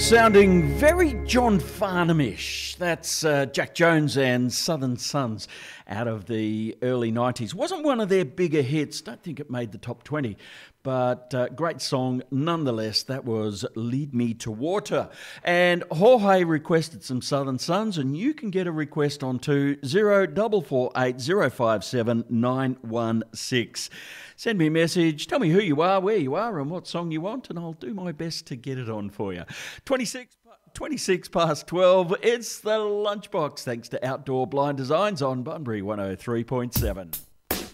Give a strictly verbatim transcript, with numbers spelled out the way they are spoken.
Sounding very John Farnham-ish. That's uh, Jack Jones and Southern Sons out of the early nineties. Wasn't one of their bigger hits. Don't think it made the top twenty. But uh, great song nonetheless. That was Lead Me to Water. And Jorge requested some Southern Sons, and you can get a request on to zero four four eight zero five seven nine one six. Send me a message, tell me who you are, where you are, and what song you want, and I'll do my best to get it on for you. twenty-six, twenty-six past twelve, it's the Lunchbox, thanks to Outdoor Blind Designs on Bunbury one oh three point seven.